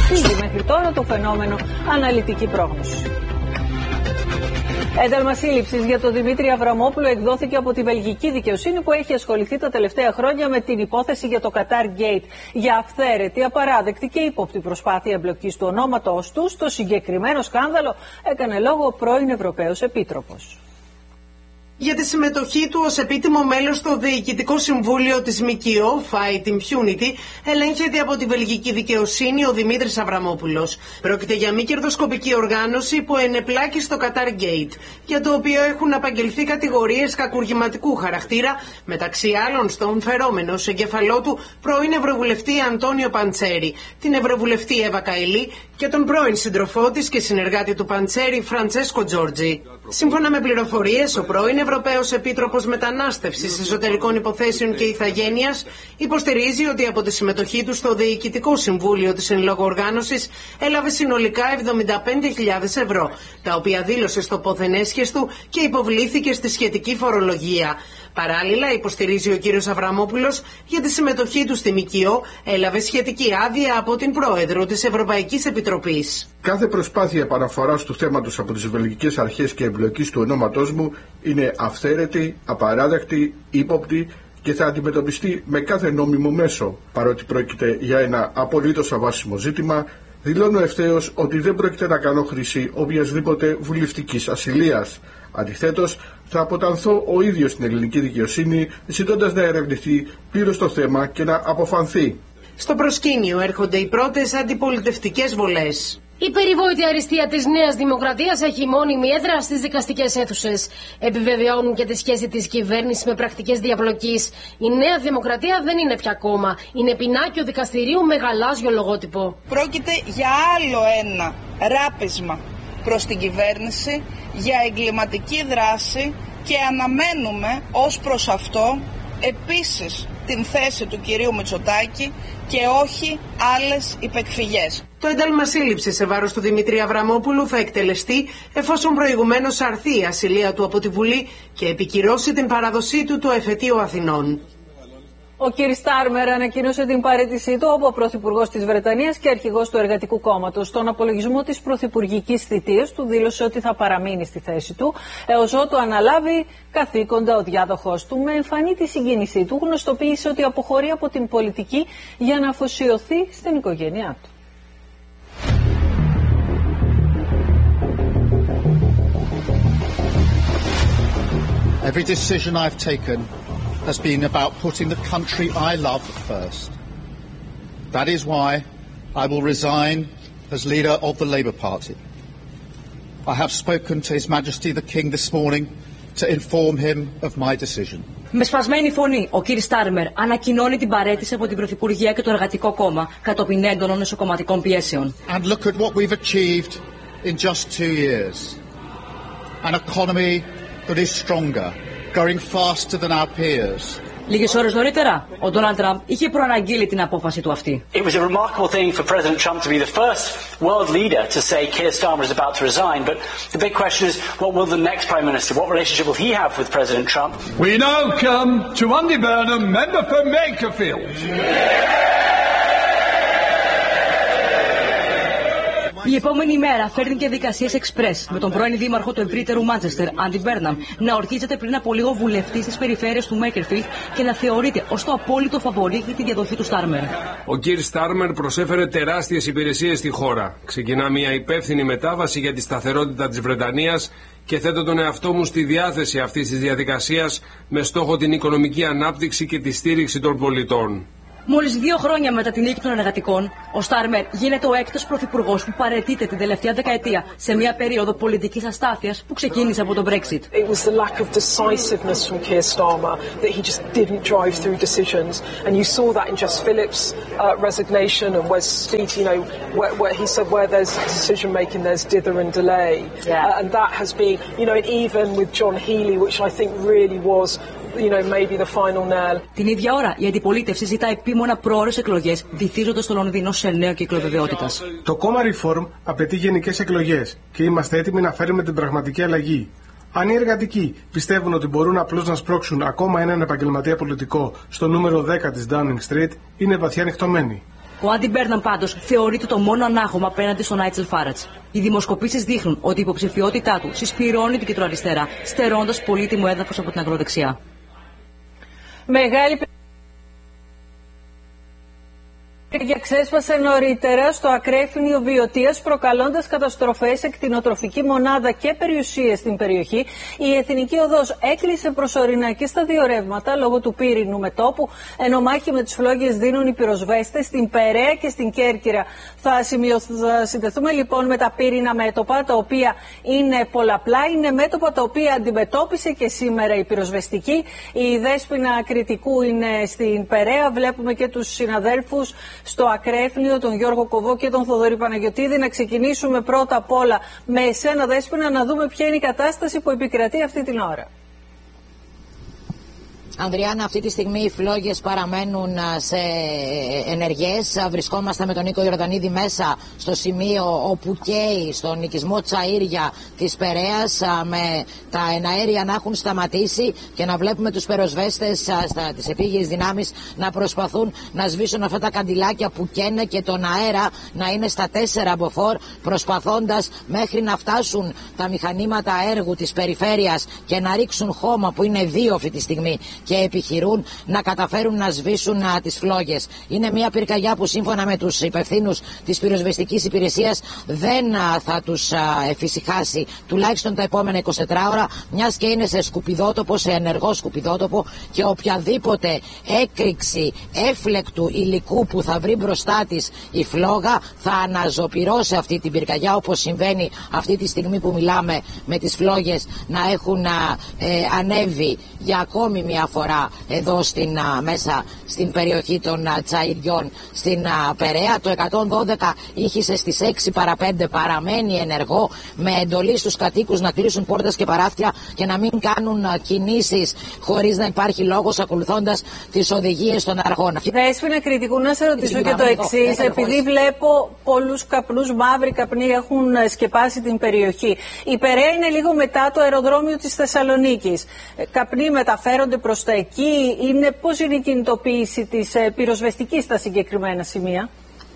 αποφύγει μέχρι τώρα το φαινόμενο αναλυτική πρόγνωση. Ένταλμα σύλληψης για τον Δημήτρη Αβραμόπουλο εκδόθηκε από τη βελγική δικαιοσύνη που έχει ασχοληθεί τα τελευταία χρόνια με την υπόθεση για το Qatar Gate. Για αυθαίρετη, απαράδεκτη και ύποπτη προσπάθεια εμπλοκής του ονόματος του στο συγκεκριμένο σκάνδαλο έκανε λόγο ο πρώην Ευρωπαίος Επίτροπος. Για τη συμμετοχή του ως επίτιμο μέλος στο Διοικητικό Συμβούλιο της ΜΚΟ, Fight Impunity, ελέγχεται από τη βελγική δικαιοσύνη ο Δημήτρης Αβραμόπουλος. Πρόκειται για μη κερδοσκοπική οργάνωση που ενεπλάκη στο Qatar Gate, για το οποίο έχουν απαγγελθεί κατηγορίες κακουργηματικού χαρακτήρα, μεταξύ άλλων στον φερόμενο σε εγκεφαλό του πρώην Ευρωβουλευτή Αντώνιο Παντσέρη, την Ευρωβουλευτή Εύα Καηλή και τον πρώην σύντροφό της και συνεργάτη του Παντσέρη Φραντσέσκο Τζόρτζι. Σύμφωνα με πληροφορίες, ο πρώην Ευρωπαίος Επίτροπος Μετανάστευσης, Εσωτερικών Υποθέσεων και Ηθαγένειας υποστηρίζει ότι από τη συμμετοχή του στο Διοικητικό Συμβούλιο της εν λόγω οργάνωσης έλαβε συνολικά 75.000 ευρώ, τα οποία δήλωσε στο πόθεν έσχες του και υποβλήθηκε στη σχετική φορολογία. Παράλληλα, υποστηρίζει ο κύριος Αβραμόπουλος για τη συμμετοχή του στη ΜΚΟ έλαβε σχετική άδεια από την Πρόεδρο της Ευρωπαϊκής Επιτροπής. Κάθε προσπάθεια παραφοράς του θέματος από τις βελγικές αρχές και εμπλοκής του ονόματός μου είναι αυθαίρετη, απαράδεκτη, ύποπτη και θα αντιμετωπιστεί με κάθε νόμιμο μέσο. Παρότι πρόκειται για ένα απολύτως αβάσιμο ζήτημα, δηλώνω ευθέως ότι δεν πρόκειται να κάνω χρήση οποιασδήποτε βουλευτικής ασυλίας. Αντιθέτως, θα αποτανθώ ο ίδιος στην ελληνική δικαιοσύνη, ζητώντας να ερευνηθεί πλήρως το θέμα και να αποφανθεί. Στο προσκήνιο έρχονται οι πρώτες αντιπολιτευτικές βολές. Η περιβόητη αριστεία της Νέας Δημοκρατίας έχει μόνιμη έδρα στις δικαστικές αίθουσες. Επιβεβαιώνουν και τη σχέση της κυβέρνησης με πρακτικές διαπλοκής. Η Νέα Δημοκρατία δεν είναι πια κόμμα. Είναι πινάκιο δικαστηρίου με γαλάζιο λογότυπο. Πρόκειται για άλλο ένα ράπισμα προς την κυβέρνηση για εγκληματική δράση και αναμένουμε ως προς αυτό επίσης την θέση του κυρίου Μητσοτάκη και όχι άλλες υπεκφυγές. Το ένταλμα σύλληψης σε βάρος του Δημήτρη Αβραμόπουλου θα εκτελεστεί εφόσον προηγουμένως αρθεί η ασυλία του από τη Βουλή και επικυρώσει την παράδοσή του το εφετείο Αθηνών. Ο κ. Στάρμερ ανακοίνωσε την παραίτησή του από πρωθυπουργός της Βρετανίας και αρχηγός του Εργατικού Κόμματος. Στον απολογισμό της πρωθυπουργικής θητείας του δήλωσε ότι θα παραμείνει στη θέση του έως ότου αναλάβει καθήκοντα ο διάδοχός του. Με εμφανή τη συγκίνησή του γνωστοποίησε ότι αποχωρεί από την πολιτική για να αφοσιωθεί στην οικογένειά του. Every decision I've taken has been about putting the country I love first. That is why I will resign as leader of the Labour Party. I have spoken to His Majesty the King this morning to inform him of my decision. Με σπασμένη φωνή, ο κ. Στάρμερ ανακοινώνει την παραίτηση από την Πρωθυπουργία και το Εργατικό Κόμμα κατόπιν έντονων εσωκομματικών πιέσεων. And look at what we've achieved in just 2 years. An economy that is stronger, going faster than our peers. Λίγες ώρες νωρίτερα, ο Ντόναλντ Τραμπ είχε προαναγγείλει την απόφαση του αυτή. It was a remarkable thing for President Trump to be the first world leader to say Keir Starmer is about to resign. But the big question is, what will the next Prime Minister, what relationship will he have with President Trump? We now come to Andy Burnham, member for Makerfield. Η επόμενη μέρα φέρνει και δικασίες εξπρές με τον πρώην δήμαρχο του ευρύτερου Μάντσεστερ, Άντι Μπέρναμ, να ορκίζεται πριν από λίγο βουλευτής της περιφέρειας του Μέκερφιλντ και να θεωρείται ως το απόλυτο φαβορί για τη διαδοχή του Στάρμερ. Ο κ. Στάρμερ προσέφερε τεράστιες υπηρεσίες στη χώρα. Ξεκινά μια υπεύθυνη μετάβαση για τη σταθερότητα της Βρετανίας και θέτω τον εαυτό μου στη διάθεση αυτής της διαδικασίας με στόχο την οικονομική ανάπτυξη και τη στήριξη των πολιτών. Μόλις 2 χρόνια μετά την νίκη των εργατικών, ο Στάρμερ γίνεται ο έκτος πρωθυπουργός που παραιτείται την τελευταία δεκαετία σε μια περίοδο πολιτικής αστάθειας που ξεκίνησε από το Brexit. It was the lack of decisiveness from Keir Starmer that he just didn't drive through decisions, and you saw that in Jess Phillips' resignation and Wes Street, you know, where he said where there's decision making, there's dither and delay, and that has been, you know, and even with John Healey, which I think really was, you know, maybe the final nail. Την ίδια ώρα, η αντιπολίτευση ζητά επίμονα πρόωρες εκλογές, βυθίζοντας το Λονδίνο σε νέο κύκλο βεβαιότητας. Το κόμμα Reform απαιτεί γενικές εκλογές και είμαστε έτοιμοι να φέρουμε την πραγματική αλλαγή. Αν οι εργατικοί πιστεύουν ότι μπορούν απλώς να σπρώξουν ακόμα έναν επαγγελματία πολιτικό στο νούμερο 10 της Downing Street, είναι βαθιά νυχτωμένοι. Ο Άντι Μπέρναμ πάντως θεωρείται το μόνο ανάγχωμα απέναντι στον Νάιτζελ Φάρατζ. Οι δημοσκοπήσεις δείχνουν ότι η υποψηφιότητά του συσπυρώνει την κεντροαριστερά, στερώντας πολύτιμο έδαφος από την ακροδεξιά. Μεγάλη ξέσπασε νωρίτερα στο ακρέφνιο Βιωτίας, προκαλώντας καταστροφές σε κτηνοτροφική μονάδα και περιουσίες στην περιοχή. Η Εθνική Οδός έκλεισε προσωρινά και στα δύο ρεύματα λόγω του πύρινου μετώπου, ενώ μάχη με τις φλόγες δίνουν οι πυροσβέστες στην Περαία και στην Κέρκυρα. Θα συνδεθούμε λοιπόν με τα πύρινα μέτωπα, τα οποία είναι πολλαπλά. Είναι μέτωπα τα οποία αντιμετώπισε και σήμερα η πυροσβεστική. Η Δέσποινα Κρητικού είναι στην Περαία. Βλέπουμε και τους συναδέλφους στο ακρέφνιο, τον Γιώργο Κοβό και τον Θοδωρή Παναγιωτίδη. Να ξεκινήσουμε πρώτα απ' όλα με εσένα, Δέσποινα, να δούμε ποια είναι η κατάσταση που επικρατεί αυτή την ώρα. Ανδριάννα, αυτή τη στιγμή οι φλόγες παραμένουν ενεργές. Βρισκόμαστε με τον Νίκο Ιορδανίδη μέσα στο σημείο όπου καίει, στον οικισμό Τσαΐρια της Περαίας, με τα εναέρια να έχουν σταματήσει και να βλέπουμε τους πυροσβέστες, τις επίγειες δυνάμεις, να προσπαθούν να σβήσουν αυτά τα καντιλάκια που καίνε και τον αέρα να είναι στα 4 μποφόρ, προσπαθώντας μέχρι να φτάσουν τα μηχανήματα έργου της περιφέρειας και να ρίξουν χώμα, που είναι 2 αυτή τη στιγμή, και επιχειρούν να καταφέρουν να σβήσουν τις φλόγες. Είναι μια πυρκαγιά που σύμφωνα με τους υπευθύνους της πυροσβεστικής υπηρεσίας δεν θα τους εφησυχάσει τουλάχιστον τα επόμενα 24 ώρα, μιας και είναι σε σκουπιδότοπο, σε ενεργό σκουπιδότοπο, και οποιαδήποτε έκρηξη έφλεκτου υλικού που θα βρει μπροστά της η φλόγα θα αναζωπυρώσει αυτή την πυρκαγιά, όπως συμβαίνει αυτή τη στιγμή που μιλάμε, με τις φλόγες να έχουν ανέβει για ακόμη μια φορά εδώ μέσα στην περιοχή των Τσαϊριών στην Περαία. Το 112 ήχησε στις 6 παρα 5, παραμένει ενεργό, με εντολή στους κατοίκους να κλείσουν πόρτες και παράθυρα και να μην κάνουν κινήσεις χωρίς να υπάρχει λόγος, ακολουθώντας τις οδηγίες των αρχών. Δέσποινα Κρητικού, να σε ρωτήσω και το εξής, επειδή βλέπω πολλούς καπνούς, μαύροι καπνοί έχουν σκεπάσει την περιοχή. Η Περαία είναι λίγο μετά το αεροδρόμιο της Θεσσαλονίκης. Καπνοί μεταφέρονται προς τα εκεί. Πώς είναι η κινητοποίηση της πυροσβεστικής στα συγκεκριμένα σημεία?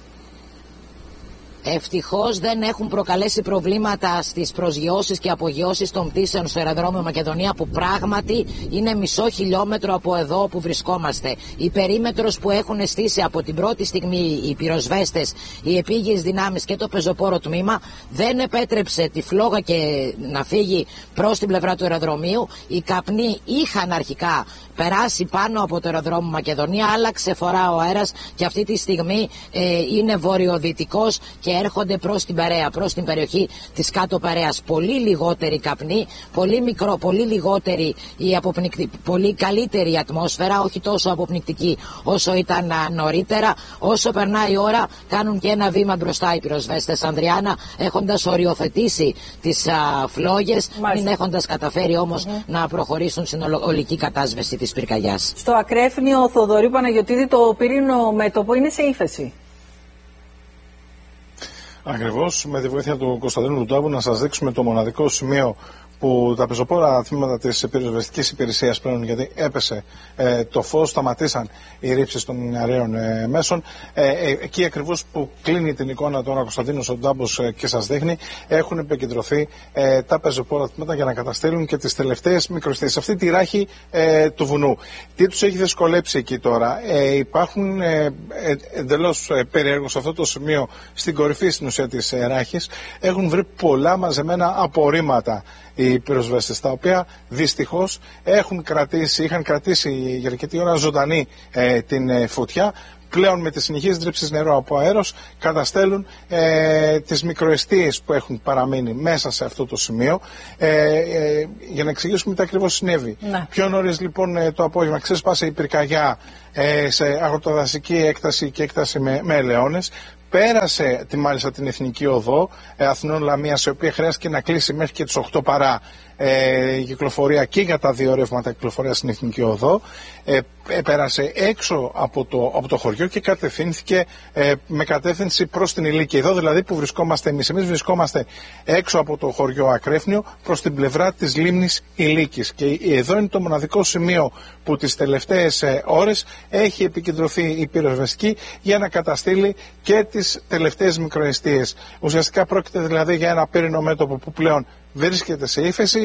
Ευτυχώς δεν έχουν προκαλέσει προβλήματα στις προσγειώσεις και απογειώσεις των πτήσεων στο αεροδρόμιο Μακεδονία, που πράγματι είναι μισό χιλιόμετρο από εδώ που βρισκόμαστε. Η περίμετρος που έχουν στήσει από την πρώτη στιγμή οι πυροσβέστες, οι επίγειες δυνάμεις και το πεζοπόρο τμήμα δεν επέτρεψε τη φλόγα και να φύγει προς την πλευρά του αεροδρομίου. Οι καπνοί είχαν αρχικά περάσει πάνω από το αεροδρόμιο Μακεδονία, άλλαξε φορά ο αέρας και αυτή τη στιγμή είναι βορειοδυτικός και έρχονται προς την Περαία, προς την περιοχή της Κάτω Περαίας. Πολύ λιγότεροι καπνοί, πολύ μικρό, πολύ λιγότερη πολύ καλύτερη ατμόσφαιρα, όχι τόσο αποπνικτική όσο ήταν νωρίτερα. Όσο περνάει η ώρα κάνουν και ένα βήμα μπροστά οι πυροσβέστες, Ανδριάννα, έχοντας οριοθετήσει τις φλόγες, μην έχοντας καταφέρει όμως να προχωρήσουν στην ολική κατάσβεση της πυρκαγιάς. Στο ακρέφνιο, Θοδωρή Παναγιωτίδη, το πυρήνο μέτωπο είναι σε ύφεση. Ακριβώς, με τη βοήθεια του Κωνσταντίνου του Τάβου, να σας δείξουμε το μοναδικό σημείο που τα πεζοπόρα τμήματα της πυροσβεστικής υπηρεσίας πλέον, γιατί έπεσε το φως, σταματήσαν οι ρήψεις των αεραίων μέσων. Εκεί ακριβώς που κλείνει την εικόνα τώρα ο Κωνσταντίνος ο Ντάμπος και σας δείχνει, έχουν επικεντρωθεί τα πεζοπόρα τμήματα για να καταστέλουν και τις τελευταίες μικροστήσεις. Αυτή τη ράχη του βουνού. Τι τους έχει δυσκολέψει εκεί τώρα? Υπάρχουν εντελώς περίεργο σε αυτό το σημείο, στην κορυφή στην ουσία της ράχης, έχουν βρει πολλά μαζεμένα απορρίμματα οι πυροσβέστες, τα οποία δυστυχώς είχαν κρατήσει για αρκετή ώρα ζωντανή την φωτιά. Πλέον με τις συνεχείς δρύψεις νερού από αέρος καταστέλουν τις μικροαιστείες που έχουν παραμείνει μέσα σε αυτό το σημείο, για να εξηγήσουμε τι ακριβώς συνέβη. Ναι. Πιο νωρίς λοιπόν το απόγευμα ξέσπασε η πυρκαγιά σε αγροτοδασική έκταση και έκταση με ελαιώνες. Πέρασε μάλιστα την Εθνική Οδό Αθηνών Λαμίας, η οποία χρειάστηκε να κλείσει μέχρι και τις 8 παρά κυκλοφορία και για τα δύο ρεύματα κυκλοφορία στην Εθνική Οδό. Πέρασε έξω από το χωριό και κατευθύνθηκε με κατεύθυνση προς την Ηλίκη. Εδώ δηλαδή που βρισκόμαστε εμείς βρισκόμαστε έξω από το χωριό Ακρέφνιο προς την πλευρά της λίμνης Ηλίκης. Και εδώ είναι το μοναδικό σημείο που τις τελευταίες ώρες έχει επικεντρωθεί η πυροσβεστική για να καταστήλει και τις τελευταίες μικροαιστείες. Ουσιαστικά πρόκειται δηλαδή για ένα πύρινο μέτωπο που πλέον βρίσκεται σε ύφεση,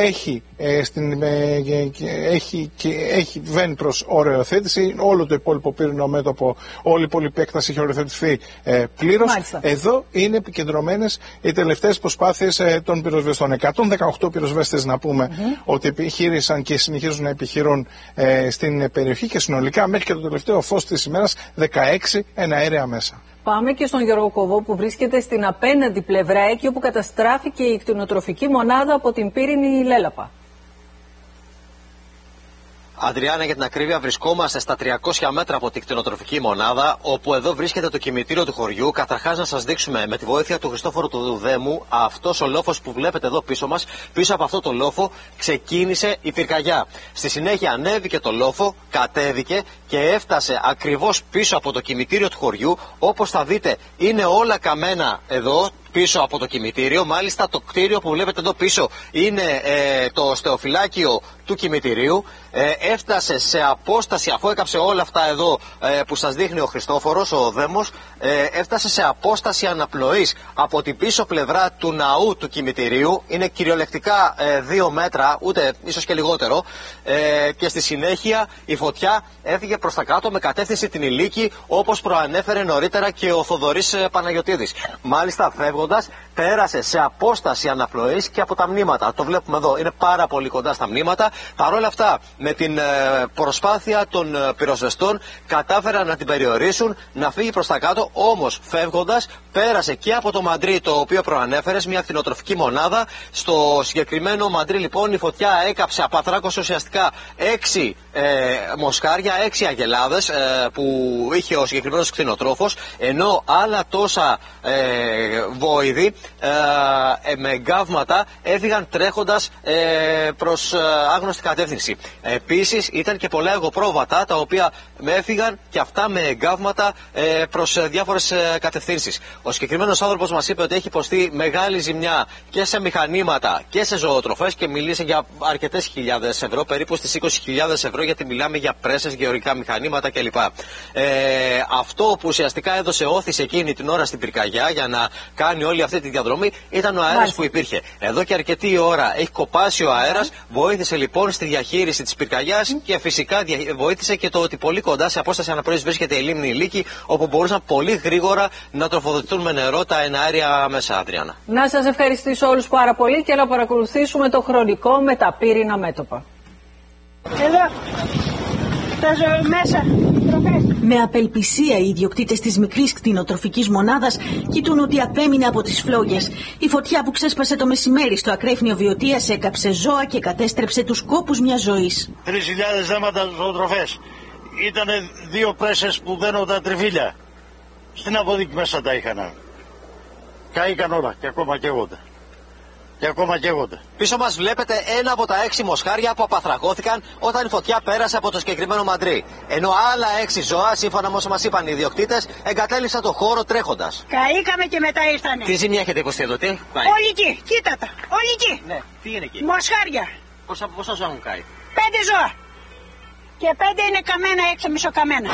βαίνει προς οριοθέτηση. Όλο το υπόλοιπο πύρινο μέτωπο, όλη η υπόλοιπη έκταση έχει οριοθετηθεί πλήρως. Εδώ είναι επικεντρωμένες οι τελευταίες προσπάθειες των πυροσβεστών. 118 πυροσβέστες να πούμε ότι επιχείρησαν και συνεχίζουν να επιχειρούν στην περιοχή και συνολικά μέχρι και το τελευταίο φως της ημέρας 16 εναέρια μέσα. Πάμε και στον Γιώργο Κοβό που βρίσκεται στην απέναντι πλευρά, εκεί όπου καταστράφηκε η κτηνοτροφική μονάδα από την πύρινη λέλαπα. Αντριάννα, για την ακρίβεια, βρισκόμαστε στα 300 μέτρα από την κτηνοτροφική μονάδα, όπου εδώ βρίσκεται το κημητήριο του χωριού. Καταρχάς, να σας δείξουμε με τη βοήθεια του Χριστόφορου του Δέμου, αυτός ο λόφος που βλέπετε εδώ πίσω μας. Πίσω από αυτό το λόφο ξεκίνησε η πυρκαγιά. Στη συνέχεια ανέβηκε το λόφο, κατέβηκε και έφτασε ακριβώς πίσω από το κημητήριο του χωριού. Όπως θα δείτε, είναι όλα καμένα εδώ πίσω από το κημητήριο. Μάλιστα, το κτίριο που βλέπετε εδώ πίσω είναι το στεοφυλάκιο του κημητηρίου. Έφτασε σε απόσταση, αφού έκαψε όλα αυτά εδώ που σας δείχνει ο Χριστόφορος, ο Δέμος, έφτασε σε απόσταση αναπνοής από την πίσω πλευρά του ναού του κημητηρίου. Είναι κυριολεκτικά 2 μέτρα, ούτε ίσως και λιγότερο. Και στη συνέχεια η φωτιά έφυγε προς τα κάτω με κατεύθυνση την Ηλίκη, όπως προανέφερε νωρίτερα και ο Θοδωρής Παναγιωτίδης. Μάλιστα, φεύγοντας, πέρασε σε απόσταση αναπνοής και από τα μνήματα. Το βλέπουμε εδώ, είναι πάρα πολύ κοντά στα μνήματα. Παρ' όλα αυτά, με την προσπάθεια των πυροσβεστών, κατάφεραν να την περιορίσουν, να φύγει προς τα κάτω. Όμως, φεύγοντας, πέρασε και από το μαντρί το οποίο προανέφερες, μια κτηνοτροφική μονάδα. Στο συγκεκριμένο μαντρί, λοιπόν, η φωτιά έκαψε, απαθράκωσε ουσιαστικά 6 μοσχάρια, 6 αγελάδες που είχε ο συγκεκριμένος κτηνοτρόφος, ενώ άλλα τόσα βόηδοι με εγκάβματα έφυγαν τρέχοντας προς άγνωστη κατεύθυνση. Επίσης ήταν και πολλά εγωπρόβατα τα οποία έφυγαν και αυτά με εγκάβματα προς διάφορες κατευθύνσεις. Ο συγκεκριμένος άνθρωπος μας είπε ότι έχει υποστεί μεγάλη ζημιά και σε μηχανήματα και σε ζωοτροφές και μίλησε για αρκετές χιλιάδες ευρώ, περίπου στις 20.000 ευρώ, γιατί μιλάμε για πρέσες, γεωργικά μηχανήματα κλπ. Αυτό που ουσιαστικά έδωσε όθηση εκείνη την ώρα στην πυρκαγιά για να κάνει όλη αυτή τη διαδρομή ήταν ο αέρας που υπήρχε. Εδώ και αρκετή ώρα έχει κοπάσει ο αέρας, βοήθησε λοιπόν στη διαχείριση της πυρκαγιάς και φυσικά βοήθησε και το ότι πολύ κοντά σε απόσταση αναπνοής βρίσκεται η λίμνη Ηλίκη, όπου μπορούσαν πολύ γρήγορα να τροφοδοτηθούν με νερό τα εναέρια μέσα, Αντριάννα. Να σας ευχαριστήσω όλους πάρα πολύ και να παρακολουθήσουμε το χρονικό με τα πύρινα μέτωπα. Εδώ, μέσα. Με απελπισία οι ιδιοκτήτες της μικρής κτηνοτροφικής μονάδας κοιτούν ότι απέμεινε από τις φλόγες. Η φωτιά που ξέσπασε το μεσημέρι στο Ακρέφνιο Βιωτίας έκαψε ζώα και κατέστρεψε τους κόπους μιας ζωής. 3.000 δέματα ζωοτροφές. Ήτανε 2 πρέσες που δένω τα τριφύλια. Στην αποδίκη μέσα τα είχαν. Καήκαν όλα και ακόμα καίγονται. Πίσω μας βλέπετε ένα από τα 6 μοσχάρια που απαθρακώθηκαν όταν η φωτιά πέρασε από το συγκεκριμένο μαντρί. Ενώ άλλα 6 ζώα, σύμφωνα με όσα μας είπαν οι ιδιοκτήτες, εγκατέλειψαν το χώρο τρέχοντας. Καήκαμε και μετά ήρθανε. Τι ζημιά έχετε υποστεί εδώ, τι? Όλοι εκεί, κοίτα τα. Όλοι εκεί. Ναι, τι είναι εκεί? Μοσχάρια. Πόσα ζώα έχουν καεί? 5 ζώα. Και 5 είναι καμένα, 6 μισοκαμένα.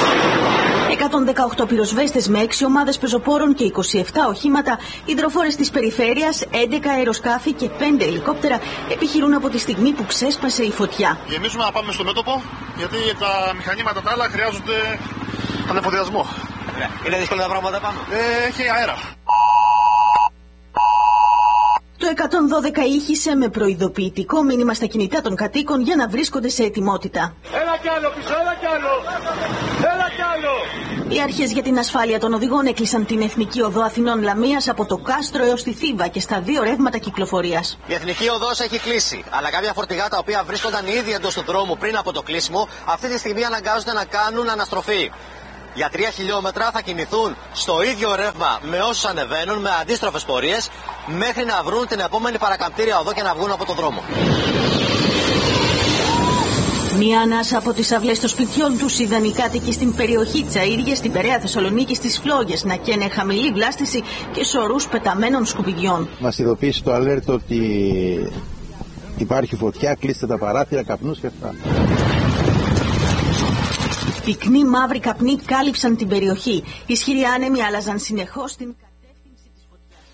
118 πυροσβέστες με 6 ομάδες πεζοπόρων και 27 οχήματα, υδροφόρες της περιφέρειας, 11 αεροσκάφη και 5 ελικόπτερα επιχειρούν από τη στιγμή που ξέσπασε η φωτιά. Γεμίζουμε να πάμε στο μέτωπο, γιατί τα μηχανήματα τα άλλα χρειάζονται ανεφοδιασμό. Είναι δύσκολα τα πράγματα πάνω? Έχει αέρα. Το 112 ήχησε με προειδοποιητικό μήνυμα στα κινητά των κατοίκων για να βρίσκονται σε ετοιμότητα. Έλα κι άλλο πίσω, έλα κι άλλο! Έλα κι άλλο! Οι αρχές για την ασφάλεια των οδηγών έκλεισαν την Εθνική Οδό Αθηνών Λαμίας από το Κάστρο έως τη Θήβα και στα 2 ρεύματα κυκλοφορίας. Η Εθνική Οδός έχει κλείσει, αλλά κάποια φορτηγά τα οποία βρίσκονταν ήδη εντός του δρόμου πριν από το κλείσιμο, αυτή τη στιγμή αναγκάζονται να κάνουν αναστροφή. Για 3 χιλιόμετρα θα κινηθούν στο ίδιο ρεύμα με όσους ανεβαίνουν, με αντίστροφες πορείες, μέχρι να βρουν την επόμενη παρακαμπτήρια οδό και να βγουν από τον δρόμο. Μία ανάσα από τις αυλές των σπιτιών τους είδαν οι κάτοικοι στην περιοχή Τσαΐρια, στην Περαία Θεσσαλονίκη, στις Φλόγες να καίνε χαμηλή βλάστηση και σωρούς πεταμένων σκουπιδιών. Μας ειδοποίησε το alert ότι υπάρχει φωτιά, κλείστε τα παράθυρα, καπνούς και αυτά. Πυκνοί μαύροι καπνοί κάλυψαν την περιοχή. Ισχυροί άνεμοι άλλαζαν συνεχώς την κατεύθυνση της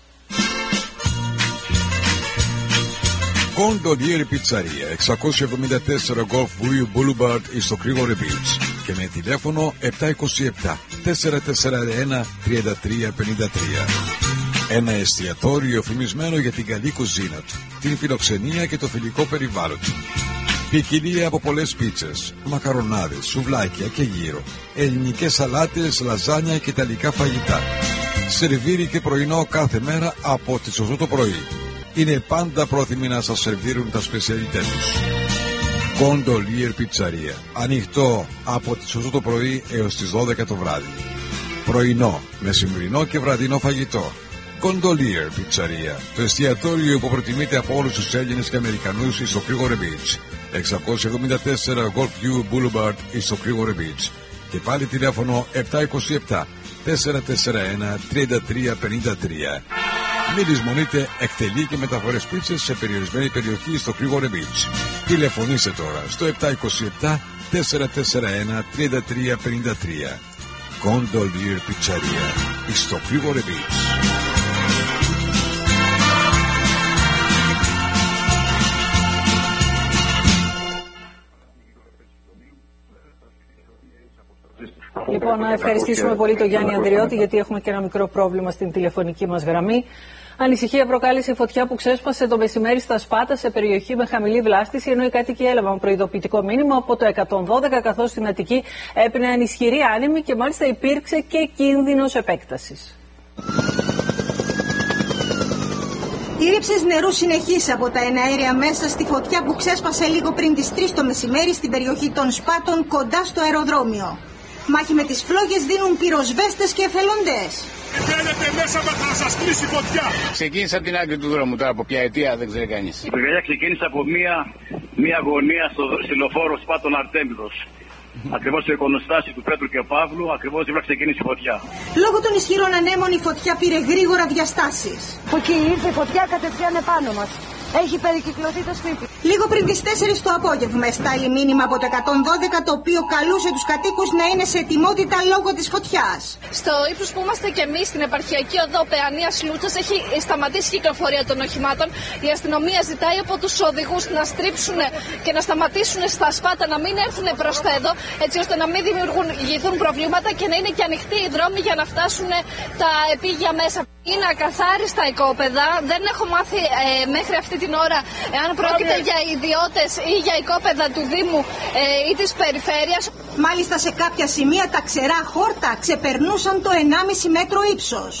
φωτιάς. Gondolier Pizzeria, 674 Golf View Boulevard στο Κρήγορε Beach και με τηλέφωνο 727 441 3353. Ένα εστιατόριο φημισμένο για την καλή κουζίνα του, την φιλοξενία και το φιλικό περιβάλλον του. Ποικιλία από πολλές πίτσες, μακαρονάδες, σουβλάκια και γύρο, ελληνικές σαλάτες, λαζάνια και ιταλικά φαγητά. Σερβίρι και πρωινό κάθε μέρα από τις 8 το πρωί. Είναι πάντα πρόθυμοι να σας σερβίρουν τα σπεσιαλιτέ τους. Gondolier Pizzeria. Ανοιχτό από τις 8 το πρωί έως τις 12 το βράδυ. Πρωινό, μεσημβρινό και βραδινό φαγητό. Gondolier Pizzeria. Το εστιατόριο που προτιμείται από όλους τους Έλληνες και Αμερικανούς στο Κρήγορε Beach. 674 Golfview Boulevard στο Κρήγορε Beach. Και πάλι τηλέφωνο 727 441 3353. Μην λησμονείτε, εκτελεί και μεταφορές πίτσες σε περιορισμένη περιοχή στο Κρήγορε Beach. Τηλεφωνήστε τώρα στο 727 441 3353. Gondolier Pizzeria στο Κρήγορε Beach. Λοιπόν, να ευχαριστήσουμε πολύ τον Γιάννη Ανδριώτη, γιατί έχουμε και ένα μικρό πρόβλημα στην τηλεφωνική μας γραμμή. Ανησυχία προκάλεσε η φωτιά που ξέσπασε το μεσημέρι στα Σπάτα, σε περιοχή με χαμηλή βλάστηση, ενώ οι κάτοικοι έλαβαν προειδοποιητικό μήνυμα από το 112, καθώς στην Αττική έπαιρναν ισχυροί άνεμοι και μάλιστα υπήρξε και κίνδυνος επέκτασης. Οι ρήψεις νερού συνεχίσει από τα εναέρια μέσα στη φωτιά που ξέσπασε λίγο πριν τις 3 το μεσημέρι στην περιοχή των Σπάτων, κοντά στο αεροδρόμιο. Μάχη με τις φλόγες δίνουν πυροσβέστες και εθελοντές. Θέλετε μέσα να σας κλείσει φωτιά. Ξεκίνησα από την άκρη του δρόμου, τώρα από ποια αιτία δεν ξέρει κανείς. Η πυρκαγιά ξεκίνησε από μία γωνία στο λεωφόρο Σπάτων Αρτέμιδος. Ακριβώς στο εικονοστάσι του Πέτρου και Παύλου, ακριβώς δίπλα ξεκίνησε η φωτιά. Λόγω των ισχυρών ανέμων η φωτιά πήρε γρήγορα διαστάσεις. Από εκεί ήρθε η φωτιά κατευθείαν επάνω μας. Έχει περικυκλωθεί το σπίτι. Λίγο πριν τις 4 το απόγευμα εστάλει μήνυμα από το 112, το οποίο καλούσε τους κατοίκους να είναι σε ετοιμότητα λόγω της φωτιάς. Στο ύψος που είμαστε και εμείς, στην επαρχιακή οδό Παιανίας Λούτσας, έχει σταματήσει η κυκλοφορία των οχημάτων. Η αστυνομία ζητάει από τους οδηγούς να στρίψουν και να σταματήσουν στα Σπάτα, να μην έρθουν προς τα εδώ, έτσι ώστε να μην δημιουργηθούν προβλήματα και να είναι και ανοιχτοί οι δρόμοι για να φτάσουν τα επίγεια μέσα. Είναι ακαθάριστα οικόπεδα. Δεν έχω μάθει μέχρι αυτή την ώρα εάν πρόκειται για ιδιώτες ή για οικόπεδα του Δήμου ή της Περιφέρειας. Μάλιστα σε κάποια σημεία τα ξερά χόρτα ξεπερνούσαν το 1,5 μέτρο ύψος.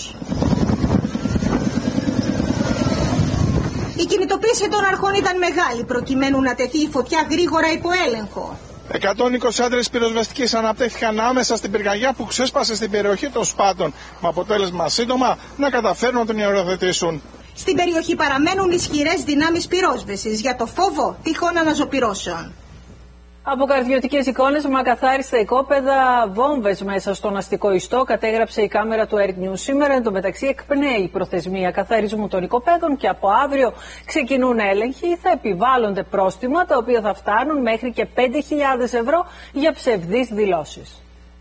Η κινητοποίηση των αρχών ήταν μεγάλη προκειμένου να τεθεί η φωτιά γρήγορα υπό έλεγχο. 120 άντρες πυροσβεστικής αναπτύχθηκαν άμεσα στην πυρκαγιά που ξέσπασε στην περιοχή των Σπάτων, με αποτέλεσμα σύντομα να καταφέρουν να τον υιοθετήσουν. Στην περιοχή παραμένουν ισχυρές δυνάμεις πυρόσβεσης για το φόβο τυχόν αναζωπυρώσεων. Από καρδιωτικές εικόνες με ακαθάριστα οικόπεδα, βόμβες μέσα στον αστικό ιστό, κατέγραψε η κάμερα του Air News σήμερα. Εν τω μεταξύ, εκπνέει η προθεσμία καθαρισμού των οικοπαίδων και από αύριο ξεκινούν έλεγχοι. Θα επιβάλλονται πρόστιμα, τα οποία θα φτάνουν μέχρι και 5.000 ευρώ για ψευδείς δηλώσεις.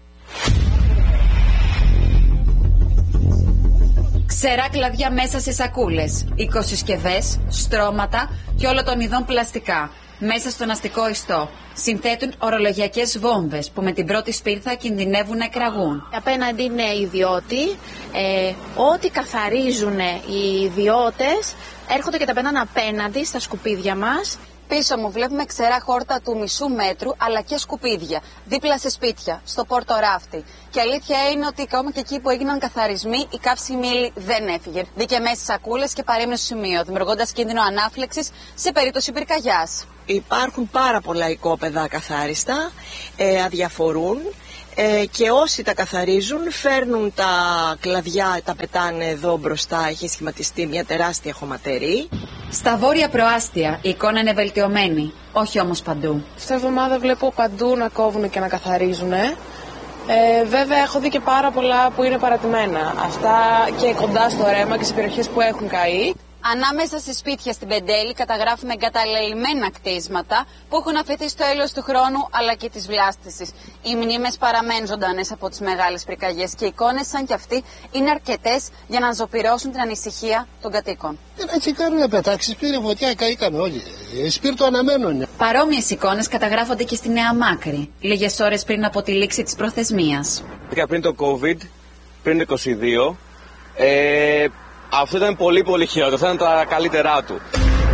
Ξερά κλαδιά μέσα σε σακούλες, οικοσυσκευές, στρώματα και όλο των ειδών πλαστικά μέσα στον αστικό ιστό. Συνθέτουν ορολογιακές βόμβες που με την πρώτη σπίρθα κινδυνεύουν να εκραγούν. Απέναντι είναι ιδιώτοι. Ό,τι καθαρίζουν οι ιδιώτες έρχονται και τα πέναν απέναντι στα σκουπίδια μας. Πίσω μου βλέπουμε ξερά χόρτα του μισού μέτρου, αλλά και σκουπίδια, δίπλα σε σπίτια, στο Πόρτο Ράφτη. Και αλήθεια είναι ότι ακόμα και εκεί που έγιναν καθαρισμοί, η καύσιμη ύλη δεν έφυγε. Μπήκε μέσα στις σακούλες και παρέμεινε στο σημείο, δημιουργώντας κίνδυνο ανάφλεξης σε περίπτωση πυρκαγιάς. Υπάρχουν πάρα πολλά οικόπεδα ακαθάριστα, αδιαφορούν. και όσοι τα καθαρίζουν φέρνουν τα κλαδιά, τα πετάνε εδώ μπροστά, έχει σχηματιστεί μια τεράστια χωματερή. Στα βόρεια προάστια η εικόνα είναι βελτιωμένη, όχι όμως παντού. Αυτή εβδομάδα βλέπω παντού να κόβουν και να καθαρίζουν. Βέβαια έχω δει και πάρα πολλά που είναι παρατημένα. Αυτά και κοντά στο ρέμα και σε περιοχές που έχουν καεί. Ανάμεσα σε σπίτια στην Πεντέλη καταγράφουμε εγκαταλελειμμένα κτίσματα που έχουν αφαιθεί στο έλεος του χρόνου αλλά και της βλάστησης. Οι μνήμες παραμένουν ζωντανές από τις μεγάλες πυρκαγιές και οι εικόνες σαν κι αυτή είναι αρκετές για να ζωπυρώσουν την ανησυχία των κατοίκων. Έτσι κάνουν πετάξεις, πήρε φωτιά, καήκαν όλοι. Σπίρτο αναμένουν. Παρόμοιες εικόνες καταγράφονται και στη Νέα Μάκρη, λίγες ώρες πριν από τη λήξη της προθεσμίας. Πριν το COVID, πριν το 22, αυτό ήταν πολύ χειρότερο, αυτά ήταν τα καλύτερά του.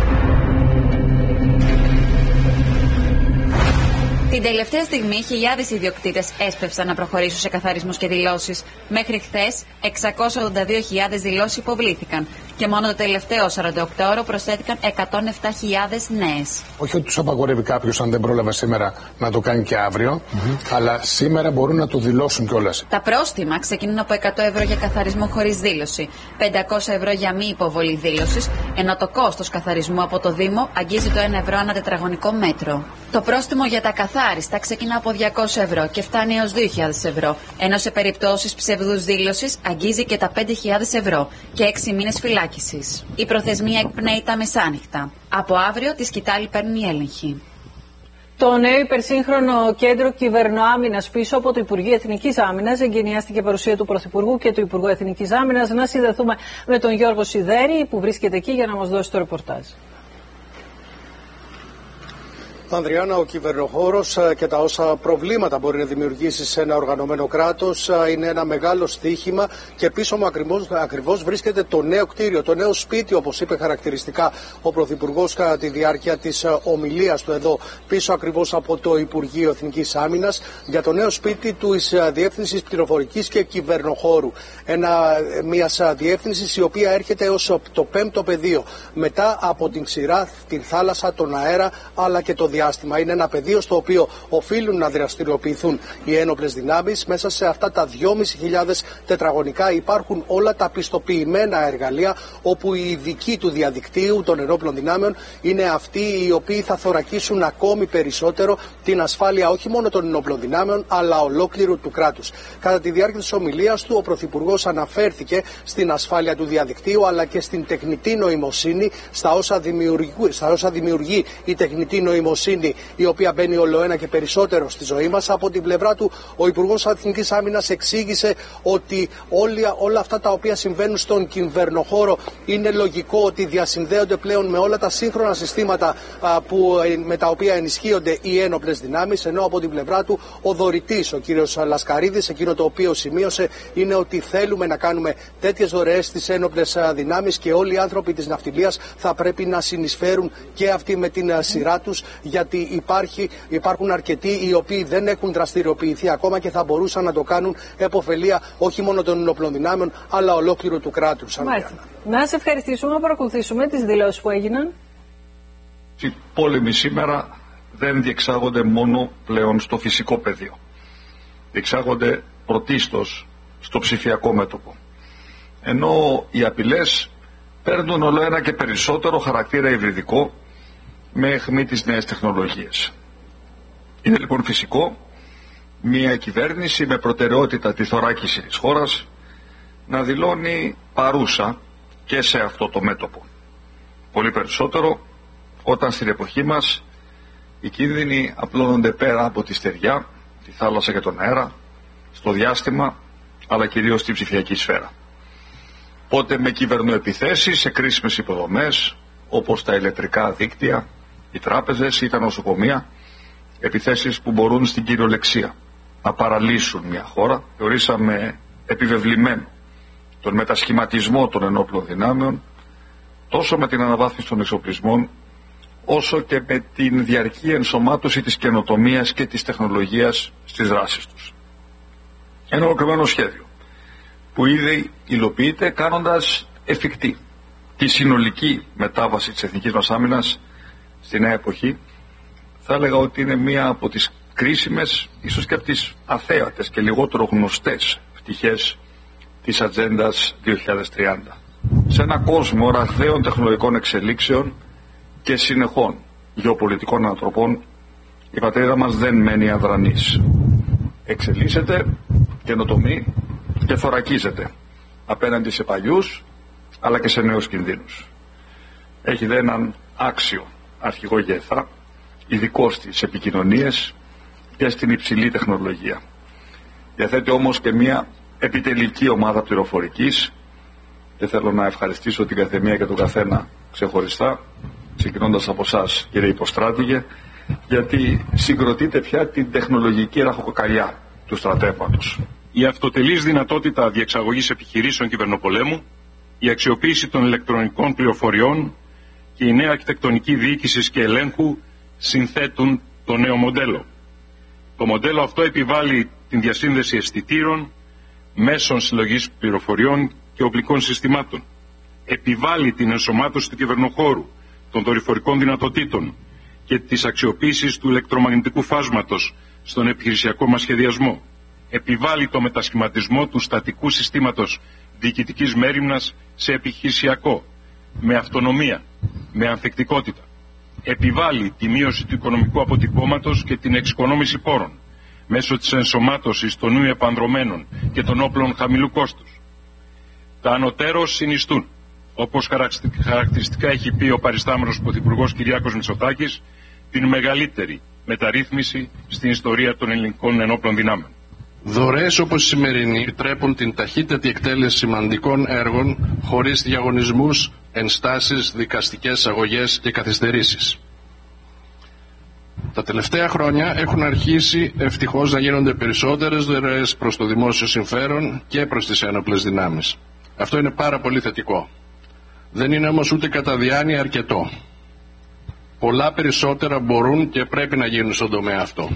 Την τελευταία στιγμή χιλιάδες ιδιοκτήτες έσπευσαν να προχωρήσουν σε καθαρισμούς και δηλώσεις. Μέχρι χθες 682.000 δηλώσεις υποβλήθηκαν και μόνο το τελευταίο 48ωρο προσθέθηκαν 107.000 νέες. Όχι ότι τους απαγορεύει κάποιος αν δεν πρόλαβε σήμερα να το κάνει και αύριο, αλλά σήμερα μπορούν να το δηλώσουν κιόλας. Τα πρόστιμα ξεκινούν από 100 ευρώ για καθαρισμό χωρίς δήλωση, 500 ευρώ για μη υποβολή δήλωσης, ενώ το κόστος καθαρισμού από το Δήμο αγγίζει το 1 ευρώ ανά τετραγωνικό μέτρο. Το πρόστιμο για τα καθάριστα ξεκινά από 200 ευρώ και φτάνει έως 2.000 ευρώ, ενώ σε περιπτώσεις ψευδούς δήλωσης αγγίζει και τα 5.000 ευρώ και 6 μήνες φυλάκισης. Η προθεσμία εκπνέει τα μεσάνυχτα. Από αύριο τη σκητάλη παίρνουν οι έλεγχοι. Το νέο υπερσύγχρονο κέντρο κυβερνοάμυνας πίσω από το Υπουργείο Εθνικής Άμυνας εγκαινιάστηκε παρουσία του Πρωθυπουργού και του Υπουργού Εθνικής Άμυνας. Να συνδεθούμε με τον Γιώργο Σιδέρη που βρίσκεται εκεί για να μας δώσει το ρεπορτάζ. Ανδριάννα, ο κυβερνοχώρος και τα όσα προβλήματα μπορεί να δημιουργήσει σε ένα οργανωμένο κράτος είναι ένα μεγάλο στοίχημα και πίσω μου ακριβώς βρίσκεται το νέο κτίριο, το νέο σπίτι, όπως είπε χαρακτηριστικά ο Πρωθυπουργός κατά τη διάρκεια της ομιλίας του εδώ, πίσω ακριβώς από το Υπουργείο Εθνικής Άμυνας, για το νέο σπίτι της Διεύθυνσης Πληροφορικής και Κυβερνοχώρου. Μια διεύθυνση η οποία έρχεται ως το 5ο πεδίο μετά από την ξηρά, την θάλασσα, τον αέρα αλλά και το διάστημα. Είναι ένα πεδίο στο οποίο οφείλουν να δραστηριοποιηθούν οι ένοπλες δυνάμεις. Μέσα σε αυτά τα 2.500 τετραγωνικά υπάρχουν όλα τα πιστοποιημένα εργαλεία, όπου οι ειδικοί του διαδικτύου των ενόπλων δυνάμεων είναι αυτοί οι οποίοι θα θωρακίσουν ακόμη περισσότερο την ασφάλεια όχι μόνο των ενόπλων δυνάμεων αλλά ολόκληρου του κράτους. Κατά τη διάρκεια της ομιλίας του, ο Πρωθυπουργός αναφέρθηκε στην ασφάλεια του διαδικτύου αλλά και στην τεχνητή νοημοσύνη, στα όσα δημιουργεί η τεχνητή νοημοσύνη, η οποία μπαίνει ολοένα και περισσότερο στη ζωή μας. Από την πλευρά του, ο Υπουργός Εθνικής Άμυνας εξήγησε ότι όλα αυτά τα οποία συμβαίνουν στον κυβερνοχώρο είναι λογικό ότι διασυνδέονται πλέον με όλα τα σύγχρονα συστήματα με τα οποία ενισχύονται οι ένοπλες δυνάμεις, ενώ από την πλευρά του ο δωρητής, ο κύριος Λασκαρίδης, εκείνο το οποίο σημείωσε είναι ότι θέλουμε να κάνουμε τέτοιες δωρεές στις ένοπλες δυνάμεις και όλοι οι άνθρωποι της ναυτιλίας θα πρέπει να συνεισφέρουν και αυτοί με την σειρά τους, γιατί υπάρχουν αρκετοί οι οποίοι δεν έχουν δραστηριοποιηθεί ακόμα και θα μπορούσαν να το κάνουν επωφελία όχι μόνο των ενόπλων δυνάμεων αλλά ολόκληρου του κράτους. Να σε ευχαριστήσουμε, να παρακολουθήσουμε τις δηλώσεις που έγιναν. Οι πόλεμοι σήμερα δεν διεξάγονται μόνο πλέον στο φυσικό πεδίο. Διεξάγονται πρωτίστως στο ψηφιακό μέτωπο. Ενώ οι απειλές παίρνουν όλο ένα και περισσότερο χαρακτήρα υβριδικό με αιχμή τις νέες τεχνολογίες. Είναι λοιπόν φυσικό μια κυβέρνηση με προτεραιότητα τη θωράκιση της χώρας να δηλώνει παρούσα και σε αυτό το μέτωπο. Πολύ περισσότερο όταν στην εποχή μας οι κίνδυνοι απλώνονται πέρα από τη στεριά, τη θάλασσα και τον αέρα, στο διάστημα αλλά κυρίως στην ψηφιακή σφαίρα. Πότε με κυβερνοεπιθέσεις σε κρίσιμες υποδομές όπως τα ηλεκτρικά δίκτυα, οι τράπεζες ή τα νοσοκομεία, επιθέσεις που μπορούν στην κυριολεξία να παραλύσουν μια χώρα. Θεωρήσαμε επιβεβλημένο τον μετασχηματισμό των ενόπλων δυνάμεων, τόσο με την αναβάθμιση των εξοπλισμών, όσο και με την διαρκή ενσωμάτωση της καινοτομίας και της τεχνολογίας στις δράσεις τους. Ένα ολοκληρωμένο σχέδιο που ήδη υλοποιείται κάνοντας εφικτή τη συνολική μετάβαση της εθνικής μας άμυνας στη νέα εποχή. Θα έλεγα ότι είναι μία από τις κρίσιμες, ίσως και από τις αθέατες και λιγότερο γνωστές πτυχές της Ατζέντας 2030. Σε ένα κόσμο ραγδαίων τεχνολογικών εξελίξεων και συνεχών γεωπολιτικών ανατροπών, η πατρίδα μας δεν μένει αδρανής. Εξελίσσεται, καινοτομεί και θωρακίζεται απέναντι σε παλιούς αλλά και σε νέους κινδύνους. Έχει δε έναν άξιο αρχηγό ηγέθα, ειδικό στις επικοινωνίες και στην υψηλή τεχνολογία. Διαθέτει όμως και μια επιτελική ομάδα πληροφορικής και θέλω να ευχαριστήσω την καθεμία και τον καθένα ξεχωριστά, ξεκινώντας από εσάς, κύριε Υποστράτηγε, γιατί συγκροτείτε πια την τεχνολογική ραχοκοκαλιά του στρατεύματος. Η αυτοτελής δυνατότητα διεξαγωγής επιχειρήσεων κυβερνοπολέμου, η αξιοποίηση των ηλεκτρονικών πληροφοριών και η νέα αρχιτεκτονική διοίκησης και ελέγχου συνθέτουν το νέο μοντέλο. Το μοντέλο αυτό επιβάλλει την διασύνδεση αισθητήρων, μέσων συλλογής πληροφοριών και οπλικών συστημάτων. Επιβάλλει την ενσωμάτωση του κυβερνοχώρου, των δορυφορικών δυνατοτήτων και της αξιοποίησης του ηλεκτρομαγνητικού φάσματος στον επιχειρησιακό μας σχεδιασμό. Επιβάλλει το μετασχηματισμό του στατικού συστήματος διοικητικής μέριμνας σε επιχειρησιακό, με αυτονομία, με ανθεκτικότητα. Επιβάλλει τη μείωση του οικονομικού αποτυπώματος και την εξοικονόμηση πόρων μέσω της ενσωμάτωσης των νέων επανδρομένων και των όπλων χαμηλού κόστους. Τα ανωτέρως συνιστούν, όπως χαρακτηριστικά έχει πει ο παριστάμενος Πρωθυπουργός Κυριάκος Μητσοτάκης, την μεγαλύτερη μεταρρύθμιση στην ιστορία των ελληνικών ενόπλων δυνάμεων. Δωρεές όπως η σημερινή επιτρέπουν την ταχύτερη εκτέλεση σημαντικών έργων χωρίς διαγωνισμούς, ενστάσεις, δικαστικές αγωγές και καθυστερήσεις. Τα τελευταία χρόνια έχουν αρχίσει ευτυχώς να γίνονται περισσότερες δωρεές προς το δημόσιο συμφέρον και προς τις ένοπλες δυνάμεις. Αυτό είναι πάρα πολύ θετικό. Δεν είναι όμως ούτε κατά διάνοια αρκετό. Πολλά περισσότερα μπορούν και πρέπει να γίνουν στον τομέα αυτό.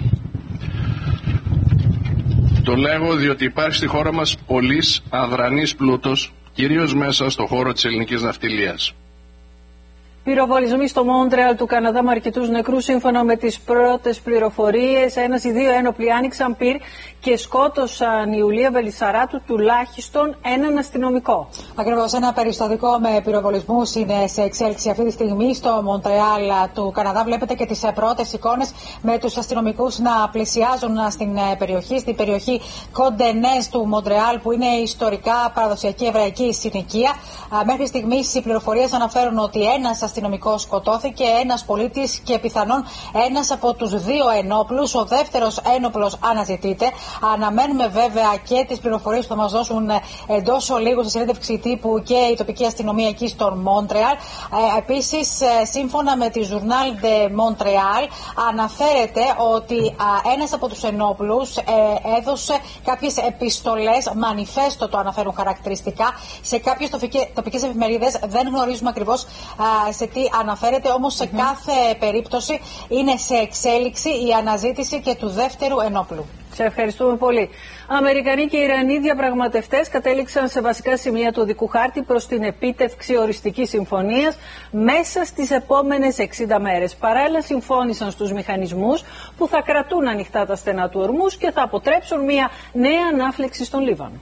Το λέγω διότι υπάρχει στη χώρα μας πολύς αδρανής πλούτος, κυρίως μέσα στο χώρο της ελληνικής ναυτιλίας. Πυροβολισμοί στο Μόντρεαλ του Καναδά με αρκετούς νεκρούς. Σύμφωνα με τις πρώτες πληροφορίες, ένας ή δύο ένοπλοι άνοιξαν πυρ και σκότωσαν Ιουλία Βελισσαράτου τουλάχιστον έναν αστυνομικό. Ακριβώς, ένα περιστατικό με πυροβολισμούς είναι σε εξέλιξη αυτή τη στιγμή στο Μόντρεαλ του Καναδά. Βλέπετε και τις πρώτες εικόνες με τους αστυνομικούς να πλησιάζουν στην περιοχή Κοντενές του Μόντρεαλ, που είναι ιστορικά παραδοσιακή εβραϊκή συνοικία. Μέχρι στιγμής οι πληροφορίες αναφέρουν ότι ένας αστυνομικός σκοτώθηκε, ένας πολίτης και πιθανόν ένας από τους δύο ενόπλους. Ο δεύτερος ένοπλος αναζητείται. Αναμένουμε βέβαια και τις πληροφορίες που θα μας δώσουν εντός ολίγου στη συνέντευξη τύπου και η τοπική αστυνομία εκεί στον Μόντρεαλ. Επίσης, σύμφωνα με τη Journal de Montréal, αναφέρεται ότι ένας από τους ενόπλους έδωσε κάποιες επιστολές, μανιφέστο το αναφέρουν χαρακτηριστικά, σε κάποιες τοπικές εφημερίδες. Δεν γνωρίζουμε ακριβώς σε τι αναφέρεται, όμως σε κάθε περίπτωση είναι σε εξέλιξη η αναζήτηση και του δεύτερου ενόπλου. Σε ευχαριστούμε πολύ. Αμερικανοί και Ιρανοί διαπραγματευτές κατέληξαν σε βασικά σημεία του οδικού χάρτη προς την επίτευξη οριστικής συμφωνίας μέσα στις επόμενες 60 μέρες. Παράλληλα, συμφώνησαν στους μηχανισμούς που θα κρατούν ανοιχτά τα στενά του ορμούς και θα αποτρέψουν μια νέα ανάφλεξη στον Λίβανο.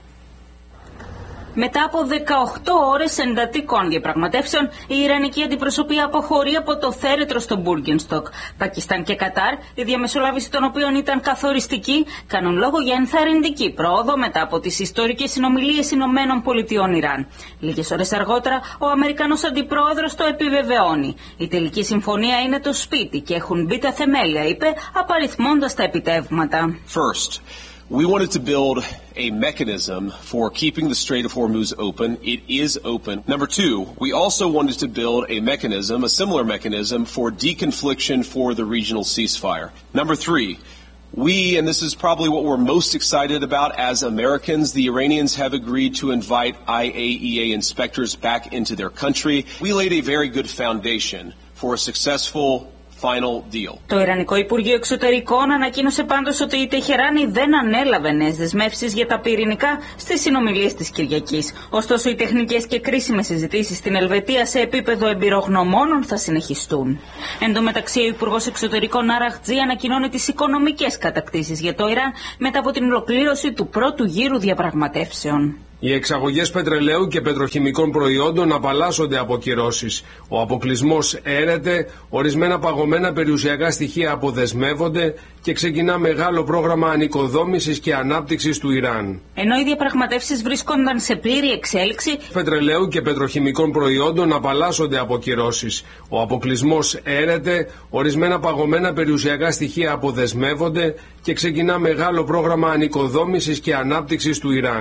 Μετά από 18 ώρες εντατικών διαπραγματεύσεων, η Ιρανική αντιπροσωπεία αποχωρεί από το θέρετρο στο Μπούργενστοκ. Πακιστάν και Κατάρ, η διαμεσολάβηση των οποίων ήταν καθοριστική, κάνουν λόγο για ενθαρρυντική πρόοδο μετά από τις ιστορικές συνομιλίες ΗΠΑ-Ιράν. Λίγες ώρες αργότερα, ο Αμερικανός αντιπρόεδρος το επιβεβαιώνει. Η τελική συμφωνία είναι το σπίτι και έχουν μπει τα θεμέλια, είπε, απαριθμώντας τα επιτεύγματα. First, we wanted to build a mechanism for keeping the Strait of Hormuz open. It is open. Number two, we also wanted to build a mechanism, a similar mechanism, for deconfliction for the regional ceasefire. Number three, and this is probably what we're most excited about as Americans, the Iranians have agreed to invite IAEA inspectors back into their country. We laid a very good foundation for a successful final deal. Το Ιρανικό Υπουργείο Εξωτερικών ανακοίνωσε πάντως ότι η Τεχεράνη δεν ανέλαβε νέες δεσμεύσεις για τα πυρηνικά στις συνομιλίες της Κυριακής. Ωστόσο, οι τεχνικές και κρίσιμες συζητήσεις στην Ελβετία σε επίπεδο εμπειρογνωμόνων θα συνεχιστούν. Εν τω μεταξύ, ο Υπουργός Εξωτερικών Αραχτζή ανακοινώνει τις οικονομικές κατακτήσεις για το Ιράν μετά από την ολοκλήρωση του πρώτου γύρου διαπραγματεύσεων. Οι εξαγωγές πετρελαίου και πετροχημικών προϊόντων απαλλάσσονται από κυρώσεις. Ο αποκλεισμός έρεται, ορισμένα παγωμένα περιουσιακά στοιχεία αποδεσμεύονται και ξεκινά μεγάλο πρόγραμμα ανοικοδόμησης και ανάπτυξης του Ιράν. Ενώ οι διαπραγματεύσεις βρίσκονταν σε πλήρη εξέλιξη, πετρελαίου και πετροχημικών προϊόντων απαλλάσσονται από κυρώσεις. Ο αποκλεισμός έρεται, ορισμένα παγωμένα περιουσιακά στοιχεία αποδεσμεύονται και ξεκινά μεγάλο πρόγραμμα ανοικοδόμησης και ανάπτυξης του Ιράν.